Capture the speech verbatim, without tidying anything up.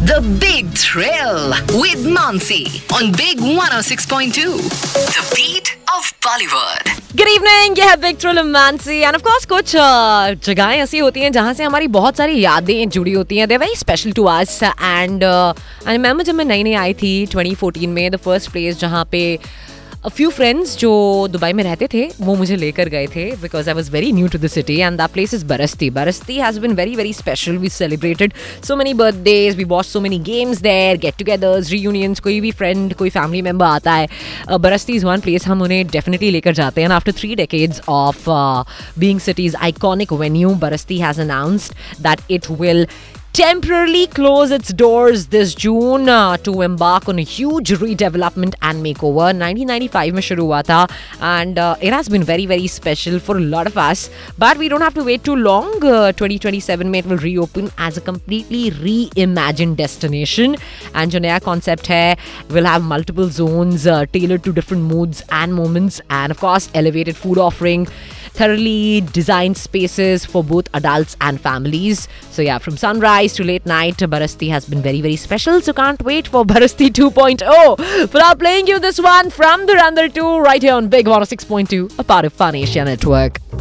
The Big Thrill with Mansi on Big one oh six point two. The beat of Bollywood. Good evening, ये है big thrill Mansi end of course कुछ uh, जगहें ऐसी होती हैं जहाँ से हमारी बहुत सारी यादें जुड़ी होती हैं. They very special to us and I remember जब मैं नई नई आई थी ट्वेंटी फोर्टीन में, द फर्स्ट प्लेस जहाँ पे a few friends जो दुबई में रहते थे वो मुझे लेकर गए थे because I was very new to the city and that place is Barasti. Barasti has been very very special. We celebrated so many birthdays, we watched so many games there, get-togethers, reunions. कोई भी friend, कोई family member आता है, uh, Barasti is one place हम उन्हें definitely लेकर जाते हैं. And after three decades of uh, being city's iconic venue, Barasti has announced that it will temporarily close its doors this June uh, to embark on a huge redevelopment and makeover. nineteen ninety-five में शुरू हुआ था and uh, it has been very very special for a lot of us. But we don't have to wait too long. Uh, twenty twenty-seven में it will reopen as a completely reimagined destination. And जो नया concept है will have multiple zones uh, tailored to different moods and moments, and of course elevated food offering, thoroughly designed spaces for both adults and families. So yeah, from sunrise to late night, Barasti has been very very special. So can't wait for Barasti two point oh. For now, playing you this one from Dhurandhar two right here on Big one oh six point two, a part of Fun Asia Network.